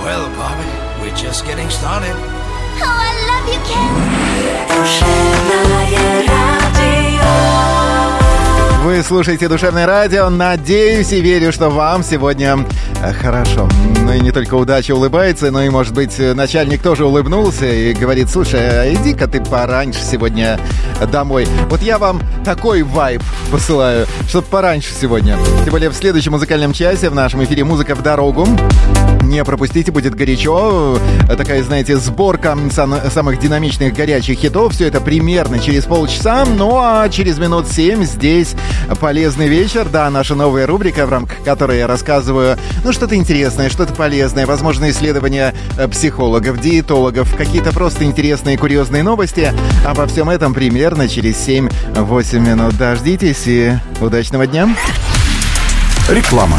Well, Bobby, we're just getting started. Oh, I love you, Ken. Вы слушаете «Душевное радио». Надеюсь и верю, что вам сегодня хорошо. Ну и не только удача улыбается, но и, может быть, начальник тоже улыбнулся и говорит: слушай, а иди-ка ты пораньше сегодня домой. Вот я вам такой вайб посылаю, чтобы пораньше сегодня. Тем более в следующем музыкальном часе в нашем эфире «Музыка в дорогу». Не пропустите, будет горячо. Такая, знаете, сборка самых динамичных горячих хитов. Все это примерно через полчаса. Ну а через минут 7 здесь полезный вечер. Да, наша новая рубрика, в рамках которой я рассказываю, ну, что-то интересное, что-то полезное. Возможно, исследования психологов, диетологов, какие-то просто интересные, курьезные новости. Обо всем этом примерно через 7-8 минут. Дождитесь и удачного дня. Реклама.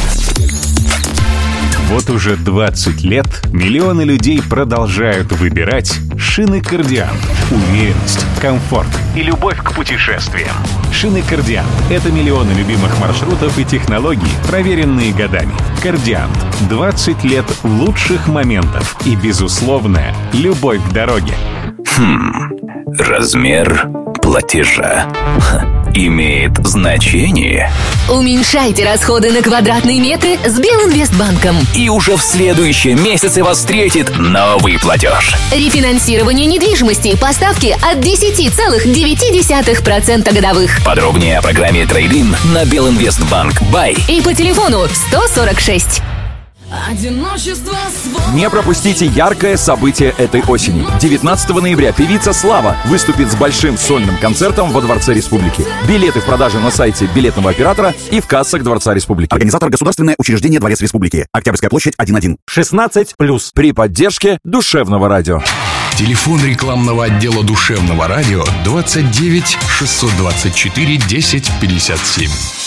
Вот уже 20 лет миллионы людей продолжают выбирать шины «Кардиант». Уверенность, комфорт и любовь к путешествиям. Шины «Кардиант» — это миллионы любимых маршрутов и технологий, проверенные годами. «Кардиант» — 20 лет лучших моментов и безусловная любовь к дороге. Размер платежа имеет значение. Уменьшайте расходы на квадратные метры с Белинвестбанком. И уже в следующем месяце вас встретит новый платеж. Рефинансирование недвижимости по ставке от 10,9% годовых. Подробнее о программе Трейд-ин на Белинвестбанк Бай. И по телефону 146. Не пропустите яркое событие этой осени. 19 ноября певица Слава выступит с большим сольным концертом во Дворце Республики. Билеты в продаже на сайте билетного оператора и в кассах Дворца Республики. Организатор — Государственное учреждение Дворец Республики. Октябрьская площадь, 1-1. 16+. При поддержке Душевного радио. Телефон рекламного отдела Душевного радио 29 624 10 57.